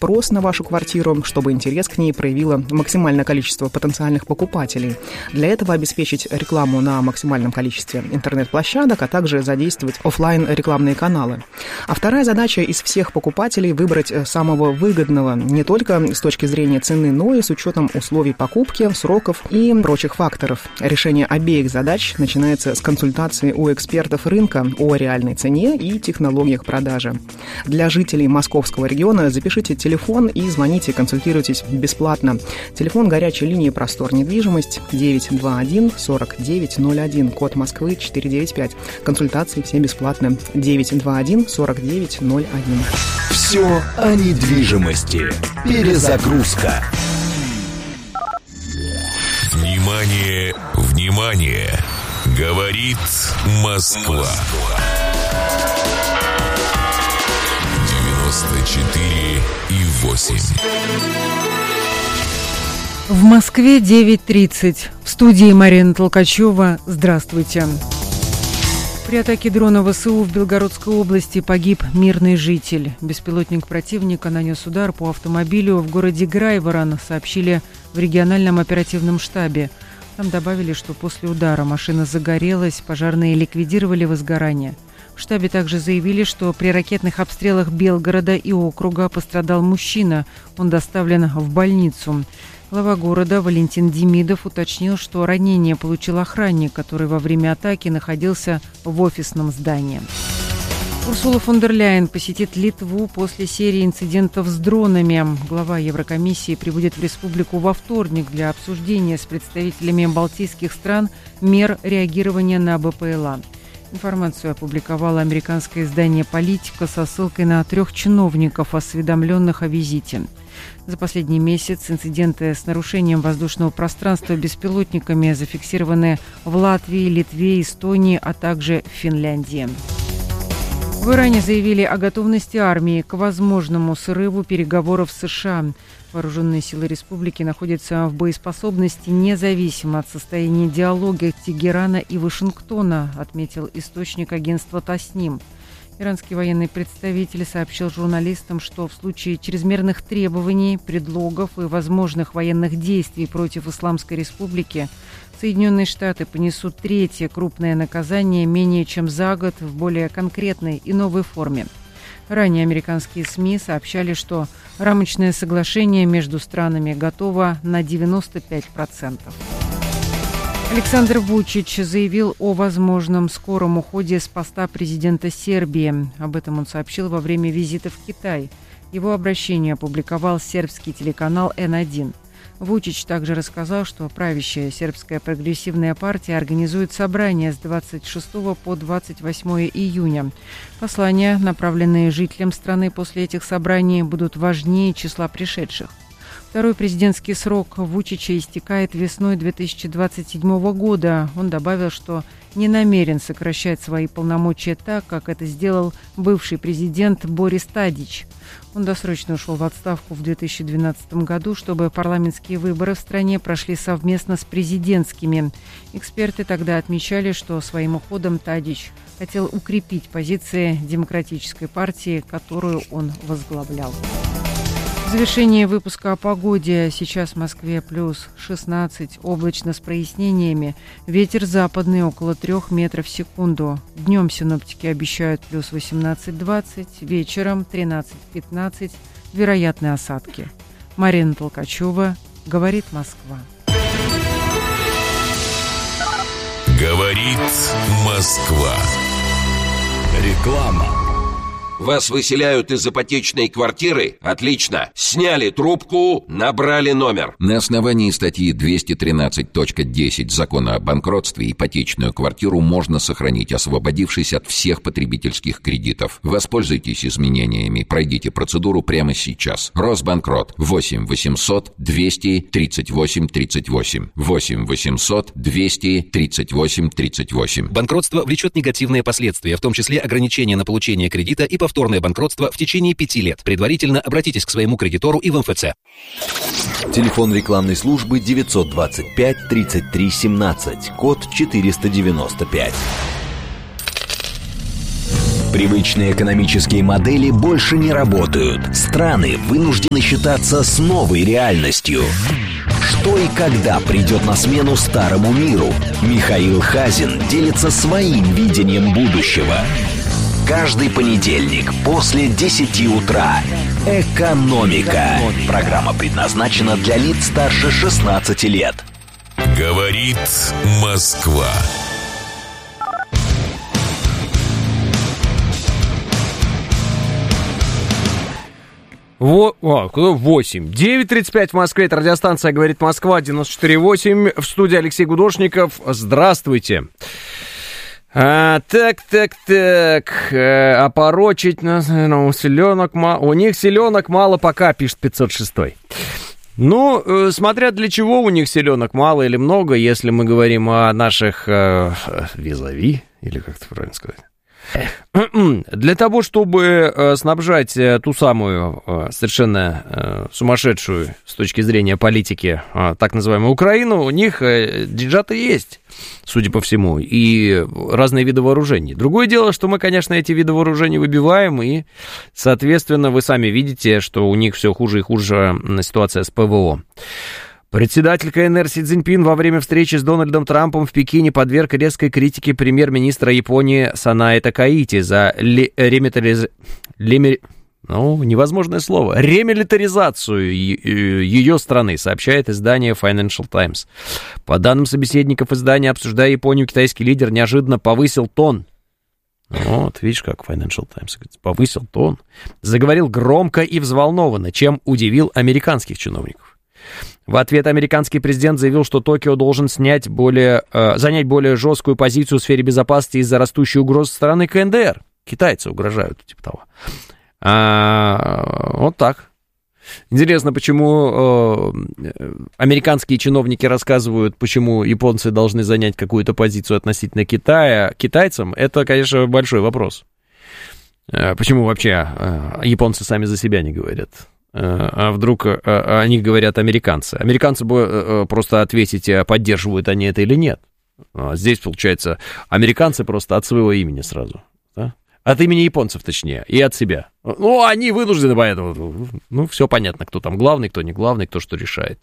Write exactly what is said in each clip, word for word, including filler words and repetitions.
спрос на вашу квартиру, чтобы интерес к ней проявило максимальное количество потенциальных покупателей. Для этого обеспечить рекламу на максимальном количестве интернет-площадок, а также задействовать офлайн-рекламные каналы. А вторая задача из всех покупателей – выбрать самого выгодного не только с точки зрения цены, но и с учетом условий покупки, сроков и прочих факторов. Решение обеих задач начинается с консультации у экспертов рынка о реальной цене и технологиях продажи. Для жителей московского региона запишите телефон и звоните, консультируйтесь бесплатно. Телефон горячей линии «Простор недвижимость» девять два один сорок девять ноль один, код Москвы четыреста девяносто пять. Консультации все бесплатно. девять два один сорок девять ноль один. Все о недвижимости. Перезагрузка. Внимание, внимание! Говорит Москва. девяносто четыре и восемь. В Москве девять тридцать. В студии Марина Толкачева. Здравствуйте. При атаке дрона ВСУ в Белгородской области погиб мирный житель. Беспилотник противника нанес удар по автомобилю в городе Грайворон, сообщили в региональном оперативном штабе. Там добавили, что после удара машина загорелась, пожарные ликвидировали возгорание. В штабе также заявили, что при ракетных обстрелах Белгорода и округа пострадал мужчина. Он доставлен в больницу. Глава города Валентин Демидов уточнил, что ранение получил охранник, который во время атаки находился в офисном здании. Урсула фон дер Ляйен посетит Литву после серии инцидентов с дронами. Глава Еврокомиссии прибудет в республику во вторник для обсуждения с представителями балтийских стран мер реагирования на БПЛА. Информацию опубликовало американское издание «Политика» со ссылкой на трех чиновников, осведомленных о визите. За последний месяц инциденты с нарушением воздушного пространства беспилотниками зафиксированы в Латвии, Литве, Эстонии, а также в Финляндии. В Иране заявили о готовности армии к возможному срыву переговоров с США. Вооруженные силы республики находятся в боеспособности независимо от состояния диалога Тегерана и Вашингтона, отметил источник агентства Тасним. Иранский военный представитель сообщил журналистам, что в случае чрезмерных требований, предлогов и возможных военных действий против Исламской Республики Соединенные Штаты понесут третье крупное наказание менее чем за год в более конкретной и новой форме. Ранее американские СМИ сообщали, что рамочное соглашение между странами готово на девяносто пять процентов. Александр Вучич заявил о возможном скором уходе с поста президента Сербии. Об этом он сообщил во время визита в Китай. Его обращение опубликовал сербский телеканал эн один. Вучич также рассказал, что правящая сербская прогрессивная партия организует собрание с двадцать шестого по двадцать восьмое июня. Послания, направленные жителям страны после этих собраний, будут важнее числа пришедших. Второй президентский срок Вучича истекает весной две тысячи двадцать седьмого года. Он добавил, что не намерен сокращать свои полномочия так, как это сделал бывший президент Борис Тадич. Он досрочно ушел в отставку в две тысячи двенадцатом году, чтобы парламентские выборы в стране прошли совместно с президентскими. Эксперты тогда отмечали, что своим уходом Тадич хотел укрепить позиции демократической партии, которую он возглавлял. В завершение выпуска о погоде. Сейчас в Москве плюс шестнадцать, облачно с прояснениями. Ветер западный около трех метров в секунду. Днем синоптики обещают плюс восемнадцать-двадцать, вечером тринадцать-пятнадцать, вероятны осадки. Марина Толкачева, говорит Москва. Говорит Москва. Реклама. Вас выселяют из ипотечной квартиры? Отлично. Сняли трубку, набрали номер. На основании статьи двести тринадцать точка десять Закона о банкротстве ипотечную квартиру можно сохранить, освободившись от всех потребительских кредитов. Воспользуйтесь изменениями. Пройдите процедуру прямо сейчас. Росбанкрот. восемь восемьсот двести тридцать восемь тридцать восемь. восемь восемьсот двести тридцать восемь тридцать восемь. Банкротство влечет негативные последствия, в том числе ограничения на получение кредита и повторное банкротство в течение пяти лет. Предварительно обратитесь к своему кредитору и в эм эф цэ. Телефон рекламной службы девятьсот двадцать пять тридцать три семнадцать, код четыреста девяносто пять. Привычные экономические модели больше не работают. Страны вынуждены считаться с новой реальностью. Что и когда придет на смену старому миру? Михаил Хазин делится своим видением будущего. Каждый понедельник после десяти утра. «Экономика». Программа предназначена для лиц старше шестнадцати лет. Говорит Москва. восемь. девять тридцать пять в Москве. Это радиостанция «Говорит Москва», девяносто четыре восемь. В студии Алексей Гудошников. Здравствуйте. А, так, так, так. А опорочить нас, ну, селенок мало. У них селенок мало пока, пишет пятьсот шесть. Ну, смотря для чего у них селенок мало или много, если мы говорим о наших э, визави, или как это правильно сказать. Для того, чтобы э, снабжать э, ту самую э, совершенно э, сумасшедшую с точки зрения политики э, так называемую Украину, у них э, деньжата есть, судя по всему, и разные виды вооружений. Другое дело, что мы, конечно, эти виды вооружений выбиваем, и, соответственно, вы сами видите, что у них все хуже и хуже ситуация с ПВО. Председатель КНР Си Цзиньпин во время встречи с Дональдом Трампом в Пекине подверг резкой критике премьер-министра Японии Санае Такаити за ли, ремитализ... леми... ну, невозможное слово, ремилитаризацию ее страны, сообщает издание Financial Times. По данным собеседников издания, обсуждая Японию, китайский лидер неожиданно повысил тон. Вот, видишь, как Financial Times повысил тон. Заговорил громко и взволнованно, чем удивил американских чиновников. В ответ американский президент заявил, что Токио должен снять более, э, занять более жесткую позицию в сфере безопасности из-за растущей угрозы со стороны КНДР. Китайцы угрожают, типа того. А, вот так. Интересно, почему э, американские чиновники рассказывают, почему японцы должны занять какую-то позицию относительно Китая китайцам. Это, конечно, большой вопрос. Э, почему вообще э, японцы сами за себя не говорят? А вдруг о них говорят американцы? Американцы бы просто ответить, поддерживают они это или нет. А здесь, получается, американцы просто от своего имени сразу. Да? От имени японцев, точнее, и от себя. Ну, они вынуждены, поэтому, ну, все понятно, кто там главный, кто не главный, кто что решает.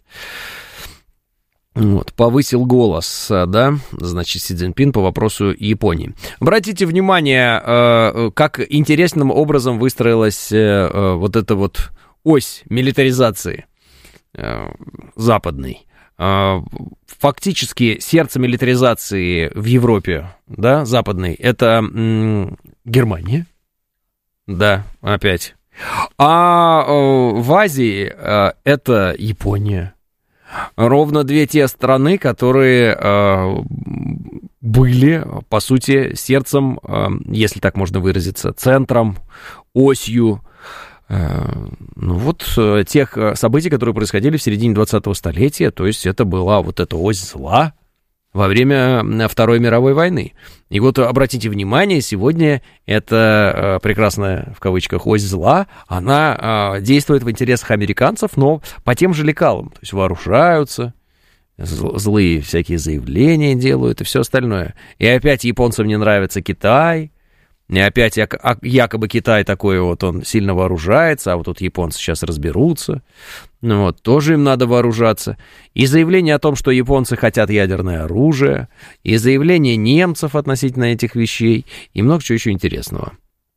Вот, повысил голос, да, значит, Си Цзиньпин по вопросу Японии. Обратите внимание, как интересным образом выстроилась вот эта вот ось милитаризации э, западной. Э, фактически сердце милитаризации в Европе, да, западной, это м, Германия. Да, опять. А э, в Азии э, это Япония. Ровно две те страны, которые э, были, по сути, сердцем, э, если так можно выразиться, центром, осью, ну вот тех событий, которые происходили в середине двадцатого столетия, то есть это была вот эта ось зла во время Второй мировой войны. И вот обратите внимание, сегодня эта прекрасная, в кавычках, ось зла, она действует в интересах американцев, но по тем же лекалам, то есть вооружаются, злые всякие заявления делают и все остальное. И опять японцам не нравится Китай. И опять якобы Китай такой вот, он сильно вооружается, а вот тут японцы сейчас разберутся, ну вот, тоже им надо вооружаться. И заявление о том, что японцы хотят ядерное оружие, и заявление немцев относительно этих вещей, и много чего еще интересного.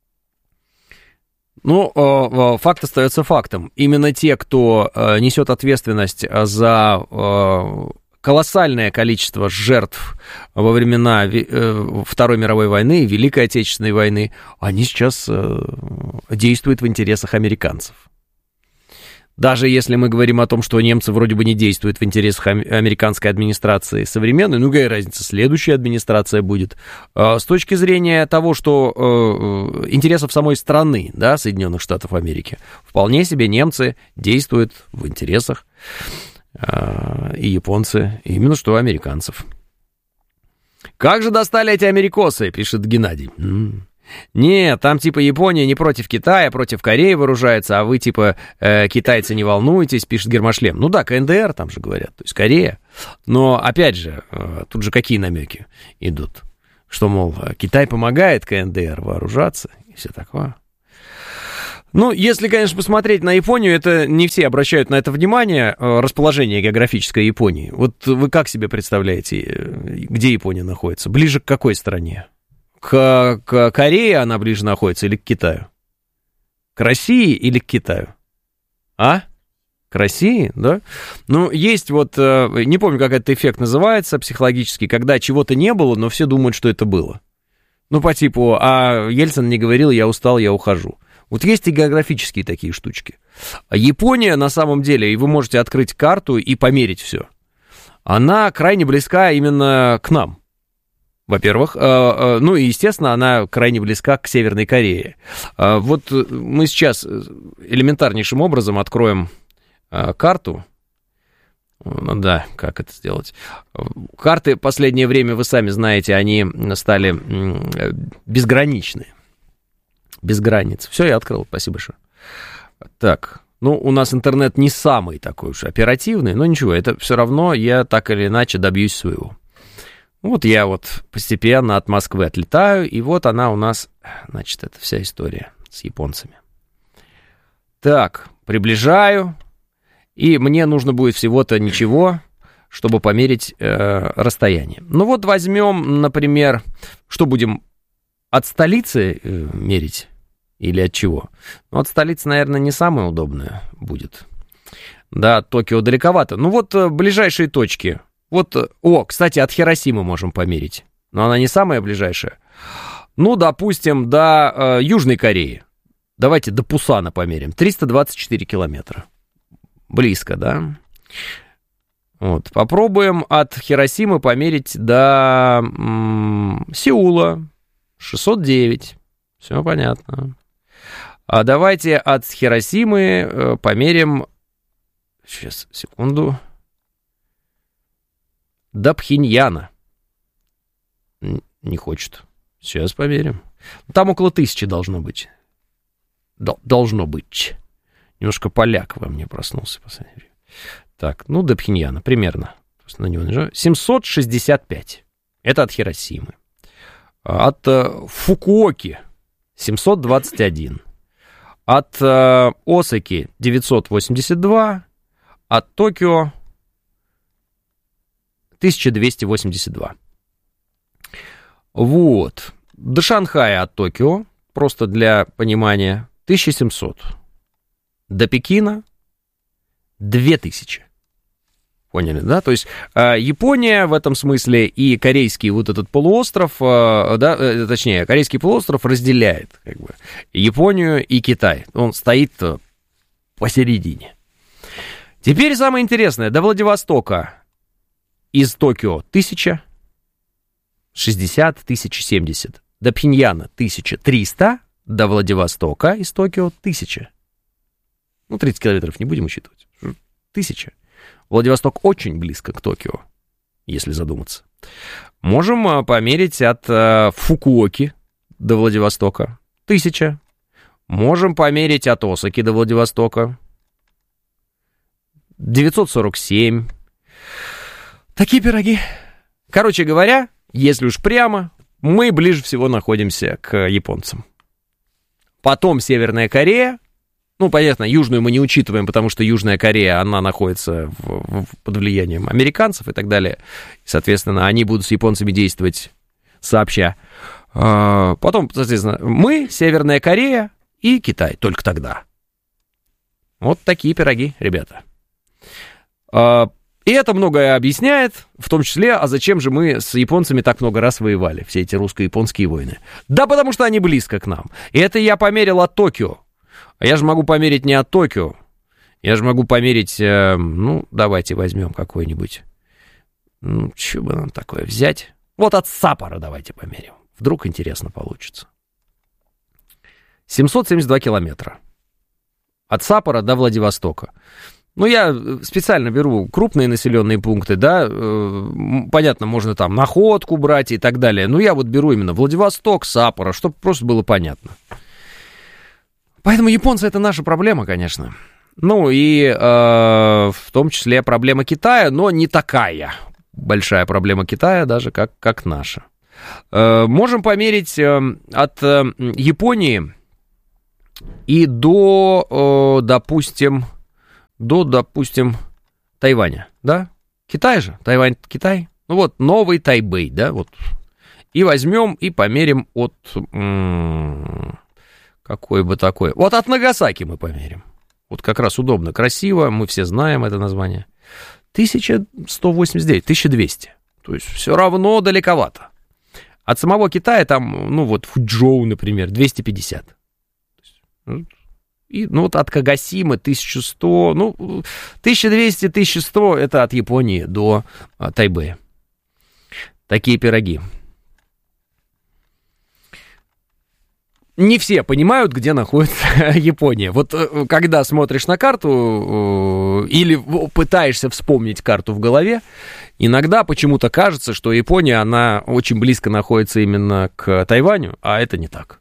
Ну, факт остается фактом. Именно те, кто несет ответственность за колоссальное количество жертв во времена Второй мировой войны, Великой Отечественной войны, они сейчас действуют в интересах американцев. Даже если мы говорим о том, что немцы вроде бы не действуют в интересах американской администрации современной, ну какая разница, следующая администрация будет. С точки зрения того, что интересов самой страны, да, Соединенных Штатов Америки, вполне себе немцы действуют в интересах и японцы, именно что американцев. Как же достали эти америкосы, пишет Геннадий. Нет, там типа Япония не против Китая, против Кореи вооружается, а вы типа э, китайцы не волнуйтесь, пишет Гермошлем. Ну да, КНДР там же говорят, то есть Корея. Но опять же, э, тут же какие намеки идут? Что, мол, Китай помогает КНДР вооружаться И все такое. Ну, если, конечно, посмотреть на Японию, это не все обращают на это внимание, расположение географическое Японии. Вот вы как себе представляете, где Япония находится? Ближе к какой стране? К, к Корее она ближе находится или к Китаю? К России или к Китаю? А? К России, да? Ну, есть вот, не помню, как этот эффект называется психологически, когда чего-то не было, но все думают, что это было. Ну, по типу, а Ельцин не говорил, я устал, я ухожу. Вот есть и географические такие штучки. А Япония, на самом деле, и вы можете открыть карту и померить все, она крайне близка именно к нам. Во-первых, ну и, естественно, она крайне близка к Северной Корее. Вот мы сейчас элементарнейшим образом откроем карту. Ну да, как это сделать? Карты в последнее время, вы сами знаете, они стали безграничны. Без границ. Все, я открыл, спасибо большое. Так, ну, у нас интернет не самый такой уж оперативный, но ничего, это все равно я так или иначе добьюсь своего. Вот я вот постепенно от Москвы отлетаю, и вот она у нас, значит, это вся история с японцами. Так, приближаю, и мне нужно будет всего-то ничего, чтобы померить э, расстояние. Ну вот возьмем, например, что будем от столицы э, мерить или от чего? Ну, от столицы, наверное, не самое удобное будет. Да, от Токио далековато. Ну вот э, ближайшие точки. Вот, э, о, кстати, от Хиросимы можем померить. Но она не самая ближайшая. Ну, допустим, до э, Южной Кореи. Давайте до Пусана померим. триста двадцать четыре километра. Близко, да? Вот. Попробуем от Хиросимы померить до м- Сеула. шестьсот девять. Все понятно. А давайте от Хиросимы э, померим... Сейчас, секунду. До Пхеньяна. Не хочет. Сейчас померим. Там около тысячи должно быть. Дол- должно быть. Немножко поляк во мне проснулся в последнее время. Так, ну, до Пхеньяна примерно. На него семьсот шестьдесят пять. Это от Хиросимы. От э, Фукуоки семьсот двадцать один. От э, Осаки девятьсот восемьдесят два. От Токио тысяча двести восемьдесят два. Вот. До Шанхая от Токио, просто для понимания, тысяча семьсот. До Пекина две тысячи. Поняли, да? То есть э, Япония в этом смысле и корейский вот этот полуостров, э, да, э, точнее, корейский полуостров разделяет как бы Японию и Китай. Он стоит э, посередине. Теперь самое интересное. До Владивостока из Токио тысяча шестьдесят, тысяча семьдесят. До Пхеньяна тысяча триста. До Владивостока из Токио тысяча. Ну, тридцать километров не будем учитывать. Тысяча. Владивосток очень близко к Токио, если задуматься. Можем померить от э, Фукуоки до Владивостока. Тысяча. Можем померить от Осаки до Владивостока. девятьсот сорок семь. Такие пироги. Короче говоря, если уж прямо, мы ближе всего находимся к японцам. Потом Северная Корея. Ну, понятно, Южную мы не учитываем, потому что Южная Корея, она находится в, в, под влиянием американцев и так далее. Соответственно, они будут с японцами действовать сообща. А, потом, соответственно, мы, Северная Корея и Китай. Только тогда. Вот такие пироги, ребята. А, и это многое объясняет, в том числе, а зачем же мы с японцами так много раз воевали, все эти русско-японские войны. Да потому что они близко к нам. И это я померил от Токио. А я же могу померить не от Токио. Я же могу померить, э, ну, давайте возьмем какой-нибудь. Ну, что бы нам такое взять? Вот от Саппоро давайте померим. Вдруг интересно получится. семьсот семьдесят два километра. От Саппоро до Владивостока. Ну, я специально беру крупные населенные пункты, да. Э, понятно, можно там Находку брать и так далее. Но я вот беру именно Владивосток, Саппоро, чтобы просто было понятно. Поэтому японцы — это наша проблема, конечно. Ну и э, в том числе проблема Китая, но не такая большая проблема Китая даже, как, как наша. Можем померить от Японии и до, допустим, до, допустим, Тайваня, да? Китай же, Тайвань, Китай. Ну вот, новый Тайбэй, да, вот. И возьмем и померим от... М- какой бы такой... Вот от Нагасаки мы померим. Вот как раз удобно, красиво, мы все знаем это название. тысяча сто восемьдесят девять, тысяча двести. То есть все равно далековато. От самого Китая там, ну вот Фуджоу, например, двести пятьдесят. И, ну вот от Кагасимы тысяча сто, ну тысяча двести, тысяча сто это от Японии до а, Тайбэя. Такие пироги. Не все понимают, где находится Япония. Вот когда смотришь на карту или пытаешься вспомнить карту в голове, иногда почему-то кажется, что Япония, она очень близко находится именно к Тайваню, а это не так.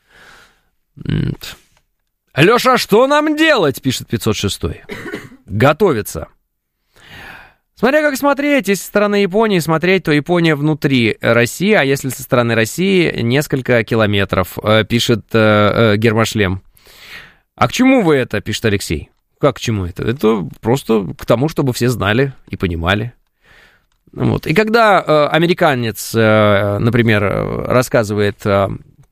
Леша, что нам делать, пишет пятьсот шестой. Готовиться. Смотря как смотреть, если со стороны Японии смотреть, то Япония внутри России, а если со стороны России несколько километров, пишет э, э, Гермошлем. А к чему вы это, пишет Алексей? Как к чему это? Это просто к тому, чтобы все знали и понимали. Вот. И когда э, американец, э, например, рассказывает э,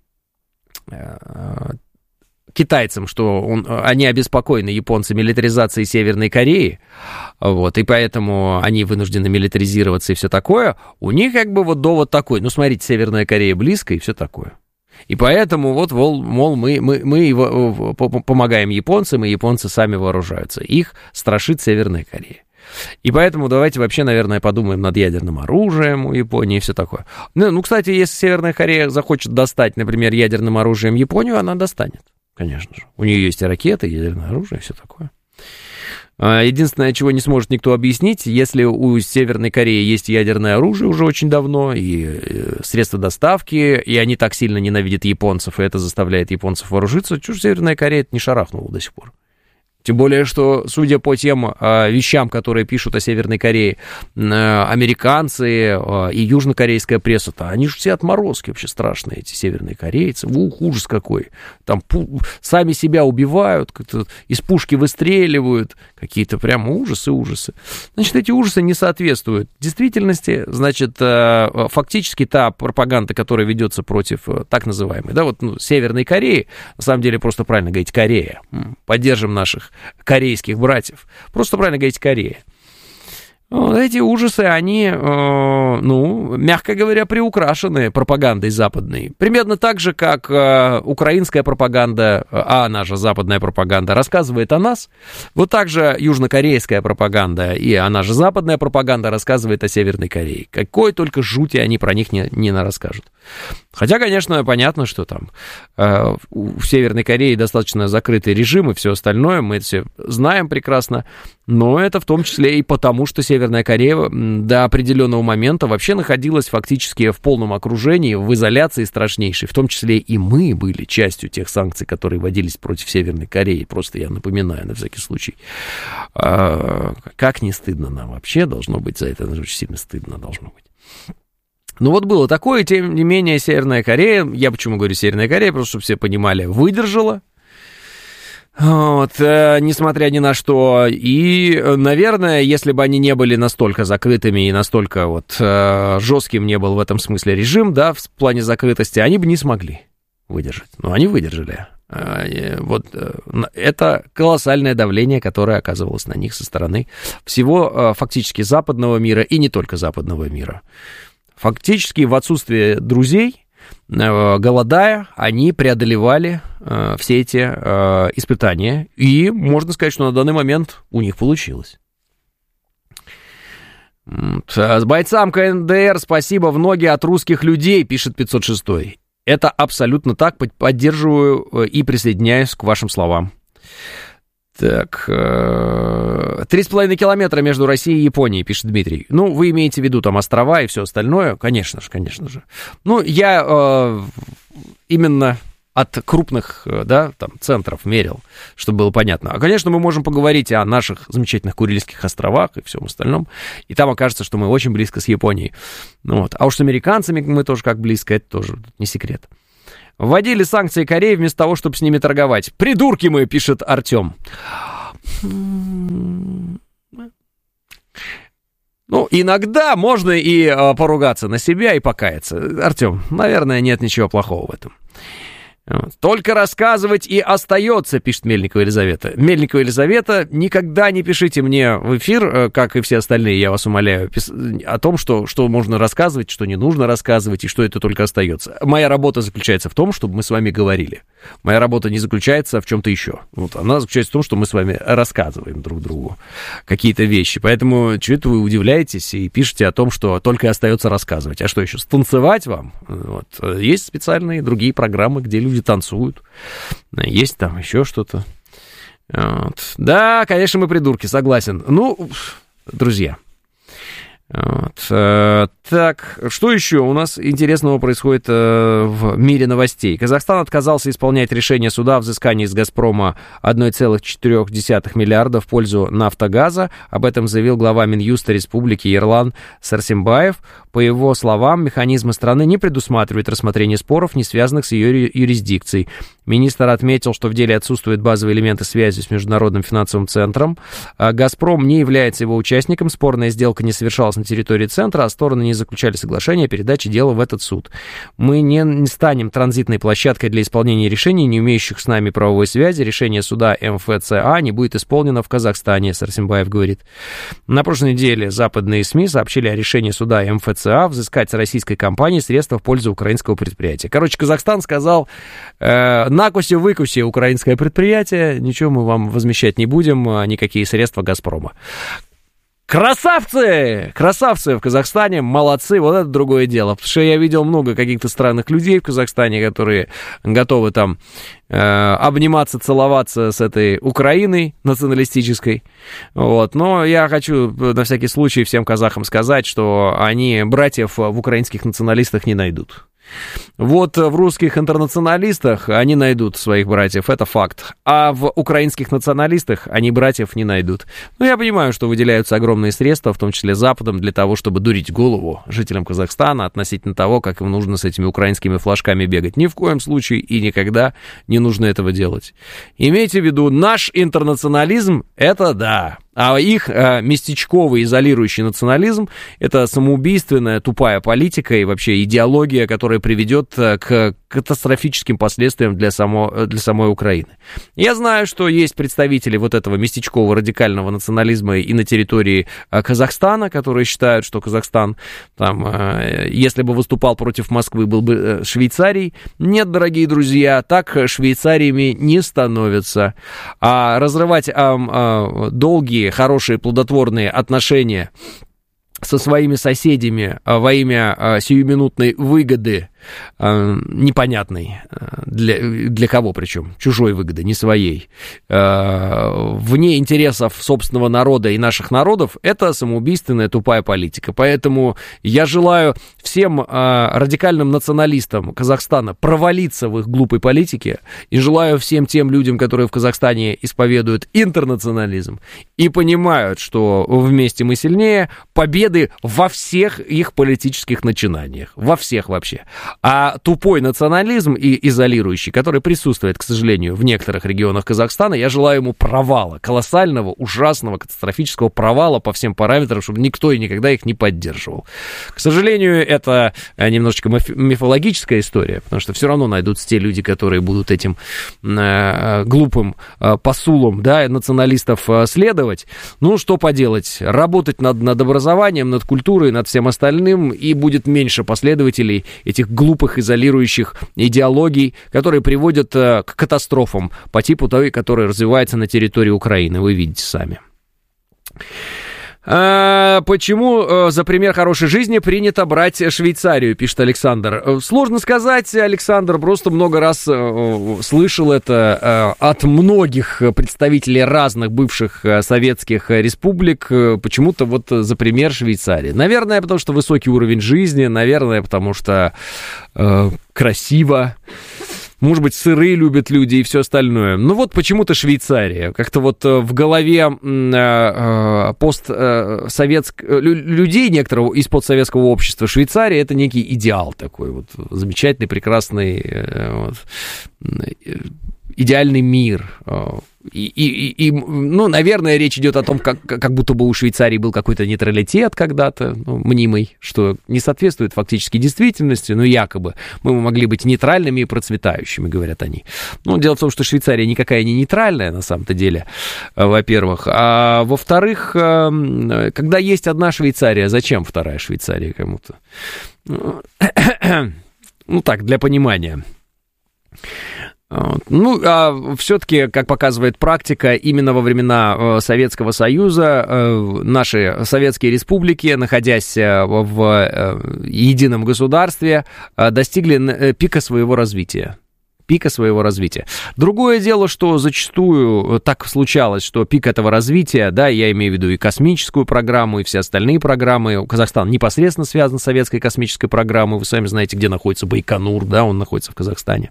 э, китайцам, что он, они обеспокоены японцы милитаризацией Северной Кореи, вот, и поэтому они вынуждены милитаризироваться и все такое, у них как бы вот довод такой, ну, смотрите, Северная Корея близко и все такое. И поэтому вот, мол, мол мы, мы, мы помогаем японцам, и японцы сами вооружаются. Их страшит Северная Корея. И поэтому давайте вообще, наверное, подумаем над ядерным оружием у Японии и все такое. Ну, ну, кстати, если Северная Корея захочет достать, например, ядерным оружием Японию, она достанет. Конечно же. У нее есть и ракеты, и ядерное оружие, и все такое. Единственное, чего не сможет никто объяснить, если у Северной Кореи есть ядерное оружие уже очень давно, и средства доставки, и они так сильно ненавидят японцев, и это заставляет японцев вооружиться, чушь Северная Корея это не шарахнула до сих пор. Тем более, что, судя по тем э, вещам, которые пишут о Северной Корее э, американцы э, и южнокорейская пресса-то, они же все отморозки вообще страшные, эти северные корейцы. Ух, ужас какой. Там пу- сами себя убивают, как-то из пушки выстреливают. Какие-то прямо ужасы-ужасы. Значит, эти ужасы не соответствуют действительности. Значит, э, фактически та пропаганда, которая ведется против э, так называемой, да, вот ну, Северной Кореи, на самом деле просто правильно говорить Корея. Поддержим наших корейских братьев. Просто правильно говорить Корея. Вот эти ужасы, они, э, ну, мягко говоря, приукрашены пропагандой западной. Примерно так же, как э, украинская пропаганда, а она же западная пропаганда, рассказывает о нас. Вот так же южнокорейская пропаганда, и она же западная пропаганда, рассказывает о Северной Корее. Какой только жути они про них не, не расскажут. Хотя, конечно, понятно, что там э, в Северной Корее достаточно закрытый режим и все остальное, мы это все знаем прекрасно, но это в том числе и потому, что Северная Корея до определенного момента вообще находилась фактически в полном окружении, в изоляции страшнейшей, в том числе и мы были частью тех санкций, которые вводились против Северной Кореи, просто я напоминаю на всякий случай. А, как не стыдно нам вообще, должно быть за это, очень сильно стыдно должно быть. Ну вот было такое, тем не менее, Северная Корея, я почему говорю Северная Корея, просто чтобы все понимали, выдержала, вот, э, несмотря ни на что, и, наверное, если бы они не были настолько закрытыми и настолько вот э, жестким не был в этом смысле режим, да, в плане закрытости, они бы не смогли выдержать, но они выдержали. Э, вот э, это колоссальное давление, которое оказывалось на них со стороны всего э, фактически западного мира и не только западного мира. Фактически в отсутствие друзей, голодая, они преодолевали э, все эти э, испытания, и можно сказать, что на данный момент у них получилось. С бойцам ка эн дэ эр спасибо в ноги от русских людей, пишет пятьсот шестой. Это абсолютно так, поддерживаю и присоединяюсь к вашим словам. Так, три с половиной километра между Россией и Японией, пишет Дмитрий. Ну, вы имеете в виду там острова и все остальное? Конечно же, конечно же. Ну, я э, именно от крупных, да, там, центров мерил, чтобы было понятно. А, конечно, мы можем поговорить о наших замечательных Курильских островах и всем остальном, и там окажется, что мы очень близко с Японией. Вот. А уж с американцами мы тоже как близко, это тоже не секрет. Вводили санкции Кореи вместо того, чтобы с ними торговать. Придурки мы, пишет Артем. Ну, иногда можно и э, поругаться на себя и покаяться. Артем, наверное, нет ничего плохого в этом. Вот. Только рассказывать и остается, пишет Мельникова Елизавета. Мельникова Елизавета, никогда не пишите мне в эфир, как и все остальные, я вас умоляю, о том, что, что можно рассказывать, что не нужно рассказывать, и что это только остается. Моя работа заключается в том, чтобы мы с вами говорили. Моя работа не заключается в чем-то еще. Вот, она заключается в том, что мы с вами рассказываем друг другу какие-то вещи. Поэтому чего-то вы удивляетесь и пишете о том, что только остается рассказывать. А что еще, станцевать вам? Вот. Есть специальные другие программы, где люди танцуют. Есть там еще что-то. Вот. Да, конечно, мы придурки, согласен. Ну, друзья. Вот. Так, что еще у нас интересного происходит в мире новостей? Казахстан отказался исполнять решение суда о взыскании из «Газпрома» один целых четыре десятых миллиарда в пользу «Нафтогаза». Об этом заявил глава Минюста Республики Ерлан Сарсембаев. По его словам, механизмы страны не предусматривают рассмотрение споров, не связанных с ее юрисдикцией. Министр отметил, что в деле отсутствуют базовые элементы связи с Международным финансовым центром. «Газпром» не является его участником, спорная сделка не совершалась на территории центра, а стороны не заключали соглашение о передаче дела в этот суд. Мы не, не станем транзитной площадкой для исполнения решений, не имеющих с нами правовой связи. Решение суда эм эф цэ а не будет исполнено в Казахстане, Сарсембаев говорит. На прошлой неделе западные СМИ сообщили о решении суда эм эф цэ а взыскать с российской компании средства в пользу украинского предприятия. Короче, Казахстан сказал, э, накуси-выкуси украинское предприятие, ничего мы вам возмещать не будем, никакие средства «Газпрома». Красавцы! Красавцы в Казахстане, молодцы, вот это другое дело. Потому что я видел много каких-то странных людей в Казахстане, которые готовы там э, обниматься, целоваться с этой Украиной националистической. Вот. Но я хочу на всякий случай всем казахам сказать, что они братьев в украинских националистах не найдут. Вот в русских интернационалистах они найдут своих братьев, это факт. А в украинских националистах они братьев не найдут. Но я понимаю, что выделяются огромные средства, в том числе Западом, для того, чтобы дурить голову жителям Казахстана относительно того, как им нужно с этими украинскими флажками бегать. Ни в коем случае и никогда не нужно этого делать. Имейте в виду, наш интернационализм — это да. А их э, местечковый изолирующий национализм — это самоубийственная тупая политика и вообще идеология, которая приведет э, к катастрофическим последствиям для, само, для самой Украины. Я знаю, что есть представители вот этого местечкового радикального национализма и на территории э, Казахстана, которые считают, что Казахстан, там, э, если бы выступал против Москвы, был бы э, Швейцарией. Нет, дорогие друзья, так Швейцариями не становятся. А разрывать э, э, долгие, хорошие, плодотворные отношения со своими соседями во имя сиюминутной выгоды, непонятной, для, для кого причем, чужой выгоды, не своей, вне интересов собственного народа и наших народов, это самоубийственная тупая политика. Поэтому я желаю всем радикальным националистам Казахстана провалиться в их глупой политике и желаю всем тем людям, которые в Казахстане исповедуют интернационализм и понимают, что вместе мы сильнее, победы во всех их политических начинаниях, во всех вообще. А тупой национализм и изолирующий, который присутствует, к сожалению, в некоторых регионах Казахстана, я желаю ему провала, колоссального, ужасного, катастрофического провала по всем параметрам, чтобы никто и никогда их не поддерживал. К сожалению, это немножечко мифологическая история, потому что все равно найдутся те люди, которые будут этим э, глупым э, посулам, да, националистов э, следовать. Ну, что поделать, работать над, над образованием, над культурой, над всем остальным, и будет меньше последователей этих глупых изолирующих идеологий, которые приводят к катастрофам по типу той, которая развивается на территории Украины. Вы видите сами. А, почему за пример хорошей жизни принято брать Швейцарию, пишет Александр. Сложно сказать, Александр, просто много раз слышал это от многих представителей разных бывших советских республик. Почему-то вот за пример Швейцарии. Наверное, потому что высокий уровень жизни, наверное, потому что э, красиво. Может быть, сыры любят люди и все остальное. Ну вот почему-то Швейцария. Как-то вот в голове постсоветских людей некоторого из постсоветского общества Швейцария — это некий идеал такой вот замечательный, прекрасный, вот, идеальный мир. И, и, и, ну, наверное, речь идет о том, как, как будто бы у Швейцарии был какой-то нейтралитет когда-то, ну, мнимый, что не соответствует фактически действительности, но якобы мы могли быть нейтральными и процветающими, говорят они. Ну, дело в том, что Швейцария никакая не нейтральная, на самом-то деле, во-первых. А во-вторых, когда есть одна Швейцария, зачем вторая Швейцария кому-то? Ну, так, для понимания. Ну, а все-таки, как показывает практика, именно во времена Советского Союза наши советские республики, находясь в едином государстве, достигли пика своего развития. Пика своего развития. Другое дело, что зачастую так случалось, что пик этого развития, да, я имею в виду и космическую программу, и все остальные программы, Казахстан непосредственно связан с советской космической программой, вы сами знаете, где находится Байконур, да, он находится в Казахстане.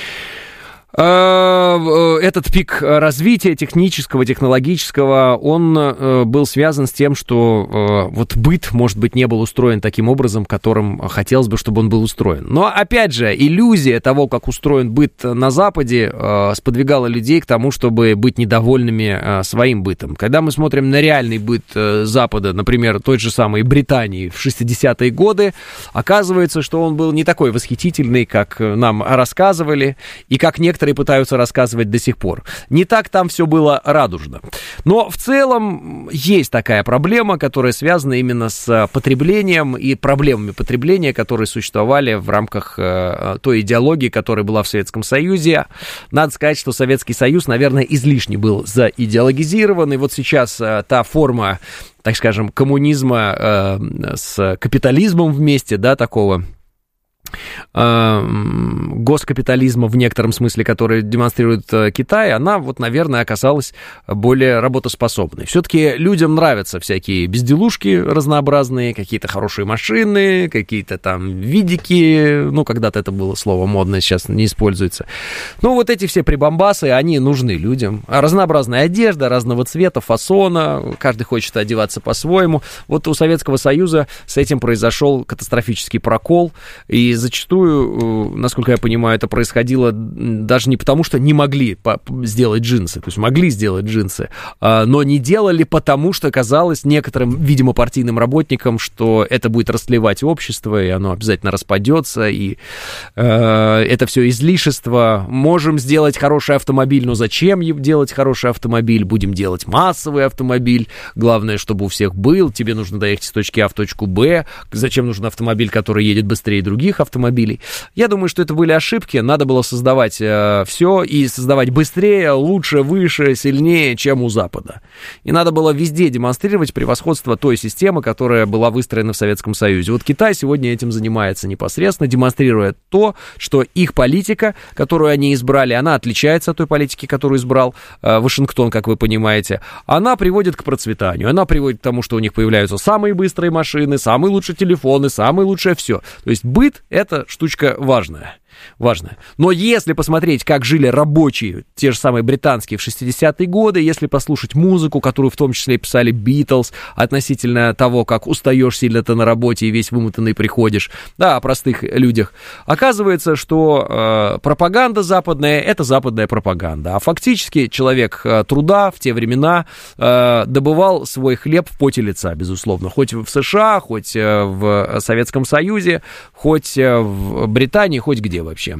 Этот пик развития технического, технологического, он был связан с тем, что вот быт, может быть, не был устроен таким образом, которым хотелось бы, чтобы он был устроен. Но, опять же, иллюзия того, как устроен быт на Западе, сподвигала людей к тому, чтобы быть недовольными своим бытом. Когда мы смотрим на реальный быт Запада, например, той же самой Британии в шестидесятые годы, оказывается, что он был не такой восхитительный, как нам рассказывали, и как некоторые пытаются рассказывать до сих пор. Не так там все было радужно. Но в целом есть такая проблема, которая связана именно с потреблением и проблемами потребления, которые существовали в рамках э, той идеологии, которая была в Советском Союзе. Надо сказать, что Советский Союз, наверное, излишне был заидеологизирован. И вот сейчас э, та форма, так скажем, коммунизма э, с капитализмом вместе, да, такого госкапитализма в некотором смысле, который демонстрирует Китай, она вот, наверное, оказалась более работоспособной. Все-таки людям нравятся всякие безделушки разнообразные, какие-то хорошие машины, какие-то там видики, ну, когда-то это было слово модное, сейчас не используется. Ну, вот эти все прибамбасы, они нужны людям. Разнообразная одежда, разного цвета, фасона, каждый хочет одеваться по-своему. Вот у Советского Союза с этим произошел катастрофический прокол, и зачастую, насколько я понимаю, это происходило даже не потому, что не могли сделать джинсы, то есть могли сделать джинсы, но не делали потому, что казалось некоторым, видимо, партийным работникам, что это будет растлевать общество, и оно обязательно распадется, и э, это все излишество. Можем сделать хороший автомобиль, но зачем делать хороший автомобиль? Будем делать массовый автомобиль. Главное, чтобы у всех был. Тебе нужно доехать с точки А в точку Б. Зачем нужен автомобиль, который едет быстрее других автомобилей? Я думаю, что это были ошибки. Надо было создавать э, все и создавать быстрее, лучше, выше, сильнее, чем у Запада. И надо было везде демонстрировать превосходство той системы, которая была выстроена в Советском Союзе. Вот Китай сегодня этим занимается непосредственно, демонстрируя то, что их политика, которую они избрали, она отличается от той политики, которую избрал э, Вашингтон, как вы понимаете. Она приводит к процветанию. Она приводит к тому, что у них появляются самые быстрые машины, самые лучшие телефоны, самое лучшее все. То есть быт — это штучка важная. Важно. Но если посмотреть, как жили рабочие, те же самые британские в шестидесятые годы, если послушать музыку, которую в том числе писали Битлз, относительно того, как устаешь сильно ты на работе и весь вымотанный приходишь, да, о простых людях, оказывается, что э, пропаганда западная — это западная пропаганда. А фактически человек э, труда в те времена э, добывал свой хлеб в поте лица, безусловно. Хоть в США, хоть э, в Советском Союзе, хоть э, в Британии, хоть где вообще.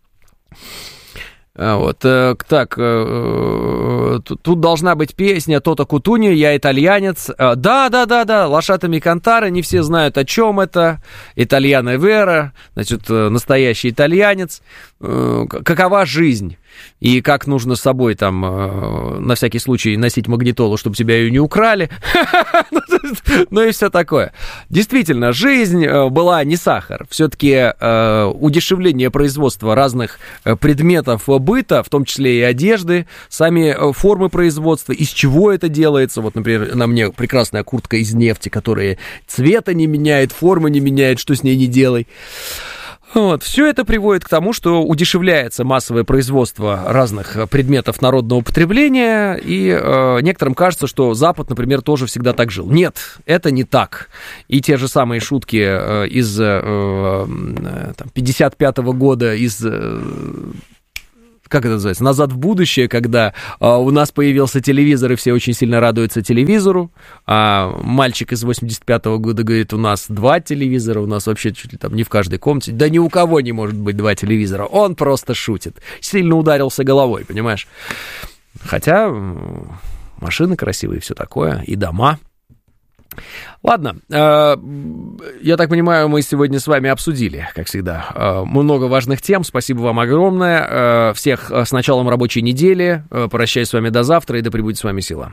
Вот, так, тут должна быть песня Тота Кутуньо, я итальянец. Да, да, да, да, Лашатами Кантара, не все знают, о чем это. Итальяно Вера, значит, настоящий итальянец. Какова жизнь? И как нужно с собой там на всякий случай носить магнитолу, чтобы тебя ее не украли. Ну и все такое. Действительно, жизнь была не сахар. Все-таки удешевление производства разных предметов быта, в том числе и одежды, сами формы производства, из чего это делается. Вот, например, на мне прекрасная куртка из нефти, которая цвета не меняет, формы не меняет, что с ней не делай. Вот. Все это приводит к тому, что удешевляется массовое производство разных предметов народного потребления, и э, некоторым кажется, что Запад, например, тоже всегда так жил. Нет, это не так. И те же самые шутки э, из э, там, пятьдесят пятого года, из... Э, как это называется, «Назад в будущее», когда а, у нас появился телевизор, и все очень сильно радуются телевизору, а мальчик из восемьдесят пятого года говорит, у нас два телевизора, у нас вообще чуть ли там не в каждой комнате, да ни у кого не может быть два телевизора, он просто шутит, сильно ударился головой, понимаешь? Хотя машины красивые и все такое, и дома. Ладно, я так понимаю, мы сегодня с вами обсудили, как всегда, много важных тем. Спасибо вам огромное. Всех с началом рабочей недели. Прощаюсь с вами до завтра, и да пребудет с вами сила.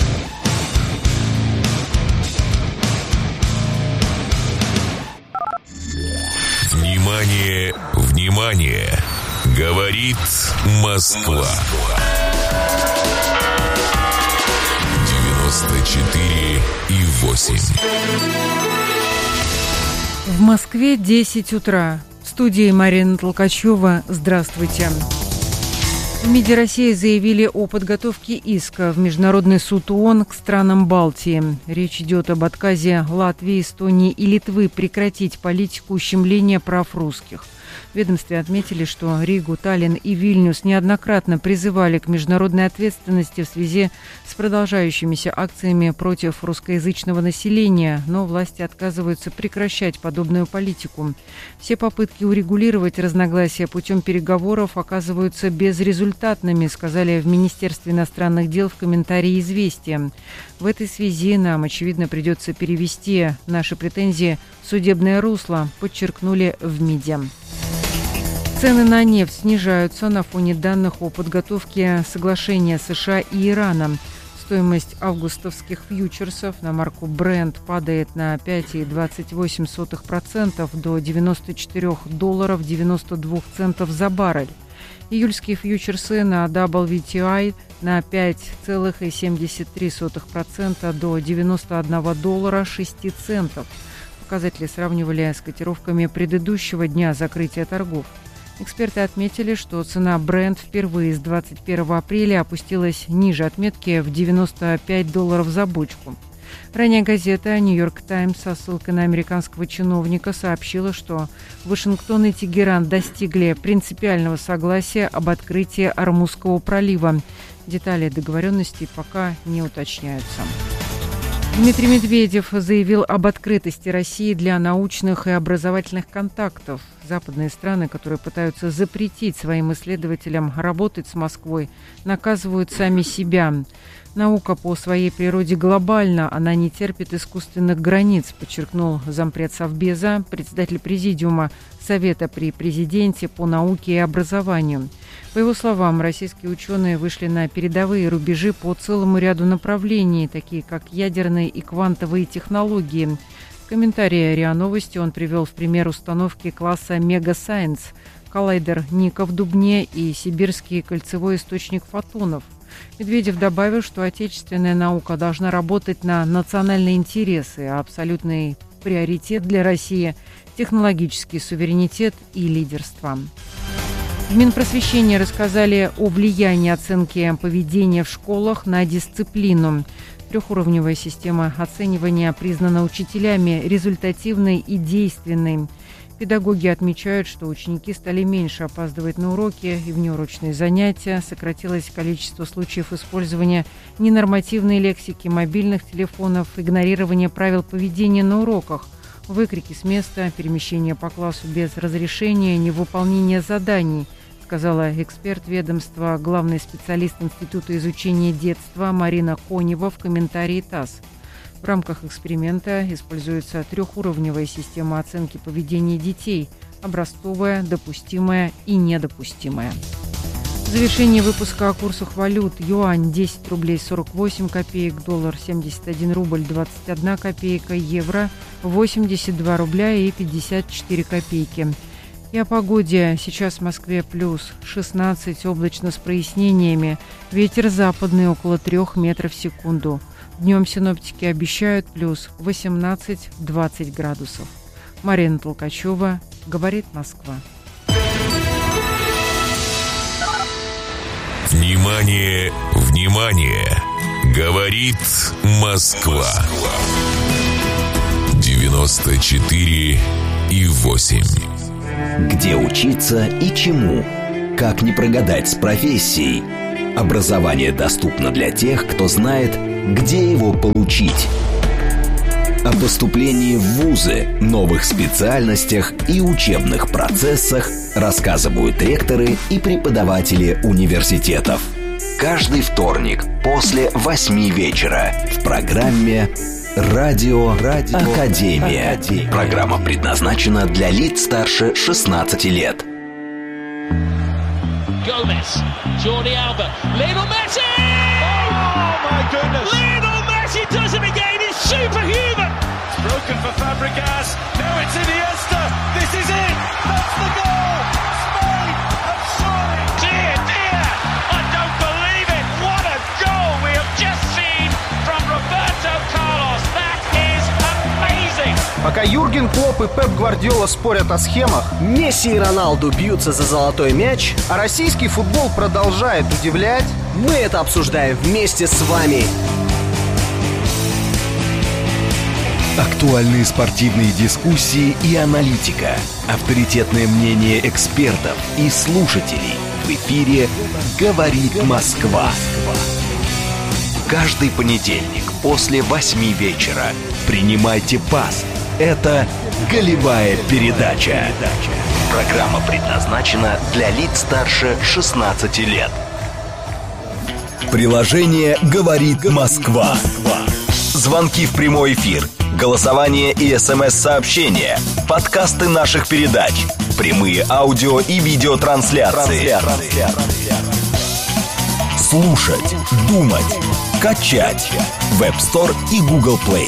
Внимание, внимание! Говорит Москва. девяносто четыре и восемь. В Москве десять утра. В студии Марина Толкачева. Здравствуйте. В МИДе России заявили о подготовке иска в Международный суд ООН к странам Балтии. Речь идет об отказе Латвии, Эстонии и Литвы прекратить политику ущемления прав русских. В ведомстве отметили, что Ригу, Таллин и Вильнюс неоднократно призывали к международной ответственности в связи с продолжающимися акциями против русскоязычного населения, но власти отказываются прекращать подобную политику. Все попытки урегулировать разногласия путем переговоров оказываются безрезультатными, сказали в Министерстве иностранных дел в комментарии «Известия». В этой связи нам, очевидно, придется перевести наши претензии в судебное русло, подчеркнули в МИДе. Цены на нефть снижаются на фоне данных о подготовке соглашения США и Ирана. Стоимость августовских фьючерсов на марку Brent падает на пять целых двадцать восемь сотых процента до девяносто четыре долларов девяносто два центов за баррель. Июльские фьючерсы на дабл ю ти ай на пять целых семьдесят три сотых процента до девяносто один доллара шесть центов. Показатели сравнивали с котировками предыдущего дня закрытия торгов. Эксперты отметили, что цена Brent впервые с двадцать первого апреля опустилась ниже отметки в девяносто пять долларов за бочку. Ранее газета «Нью-Йорк Таймс» со ссылкой на американского чиновника сообщила, что Вашингтон и Тегеран достигли принципиального согласия об открытии Ормузского пролива. Детали договоренностей пока не уточняются. Дмитрий Медведев заявил об открытости России для научных и образовательных контактов. Западные страны, которые пытаются запретить своим исследователям работать с Москвой, наказывают сами себя. Наука по своей природе глобальна, она не терпит искусственных границ, подчеркнул зампред Совбеза, председатель президиума Совета при президенте по науке и образованию. По его словам, российские ученые вышли на передовые рубежи по целому ряду направлений, такие как ядерные и квантовые технологии. В комментарии РИА Новости он привел в пример установки класса Mega Science, коллайдер Ника в Дубне и сибирский кольцевой источник фотонов. Медведев добавил, что отечественная наука должна работать на национальные интересы, а абсолютный приоритет для России – технологический суверенитет и лидерство. В Минпросвещении рассказали о влиянии оценки поведения в школах на дисциплину. Трехуровневая система оценивания признана учителями результативной и действенной. Педагоги отмечают, что ученики стали меньше опаздывать на уроки и внеурочные занятия, сократилось количество случаев использования ненормативной лексики, мобильных телефонов, игнорирования правил поведения на уроках, выкрики с места, перемещение по классу без разрешения, невыполнение заданий, сказала эксперт ведомства, главный специалист Института изучения детства Марина Конева в комментарии ТАСС. В рамках эксперимента используется трехуровневая система оценки поведения детей – образцовая, допустимая и недопустимая. В завершении выпуска о курсах валют: юань десять рублей сорок восемь копеек, доллар семьдесят один рубль двадцать одна копейка, евро восемьдесят два рубля и пятьдесят четыре копейки. И о погоде. Сейчас в Москве плюс шестнадцать, облачно с прояснениями. Ветер западный около трех метров в секунду. Днем синоптики обещают плюс восемнадцать-двадцать градусов. Марина Толкачева, Говорит Москва. Внимание, внимание! Говорит Москва. девяносто четыре и восемь. Где учиться и чему? Как не прогадать с профессией? Образование доступно для тех, кто знает, где его получить. О поступлении в вузы, новых специальностях и учебных процессах рассказывают ректоры и преподаватели университетов. Каждый вторник после восьми вечера в программе «Радио, Радио Академия». Академия. Программа предназначена для лиц старше шестнадцати лет. Gomez, Jordi Alba, Lionel Messi! Oh my goodness! Lionel Messi does it again! It's superhuman! It's broken for Fabregas. Now it's Iniesta. This is it. That's the goal. Spain have scored. Dear, dear, I don't believe it. What a goal we have just seen from Roberto Carlos. That is amazing. Пока Юрген Клопп и Пеп Гвардиола спорят о схемах, Месси и Роналду бьются за золотой мяч, а российский футбол продолжает удивлять, мы это обсуждаем вместе с вами. Актуальные спортивные дискуссии и аналитика, авторитетное мнение экспертов и слушателей. В эфире «Говорит Москва». Каждый понедельник после восьми вечера принимайте пас. Это «Голевая передача». Программа предназначена для лиц старше шестнадцати лет. Приложение «Говорит Москва». Звонки в прямой эфир, голосование и смс-сообщения, подкасты наших передач, прямые аудио и видеотрансляции. Слушать, думать, качать. Web Store и Google Play.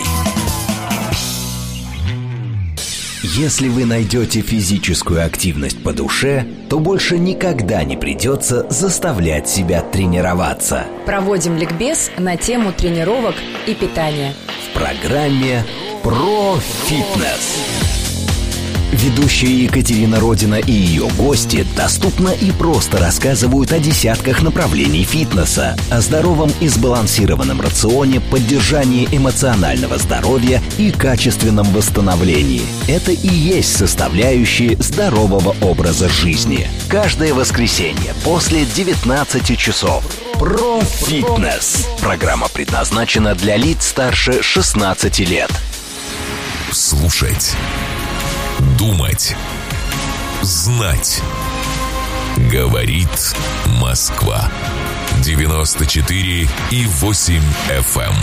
Если вы найдете физическую активность по душе, то больше никогда не придется заставлять себя тренироваться. Проводим ликбез на тему тренировок и питания. В программе «Про фитнес». Ведущая Екатерина Родина и ее гости доступно и просто рассказывают о десятках направлений фитнеса, о здоровом и сбалансированном рационе, поддержании эмоционального здоровья и качественном восстановлении. Это и есть составляющие здорового образа жизни. Каждое воскресенье после девятнадцати часов. Про фитнес. Программа предназначена для лиц старше шестнадцати лет. Слушать. Думать. Знать. Говорит Москва. девяносто четыре и восемь эф эм.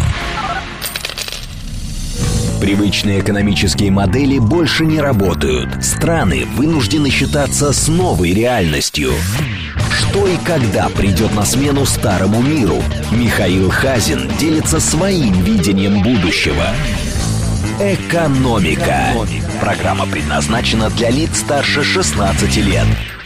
Привычные экономические модели больше не работают. Страны вынуждены считаться с новой реальностью. Что и когда придет на смену старому миру? Михаил Хазин делится своим видением будущего. Экономика. Программа предназначена для лиц старше шестнадцати лет.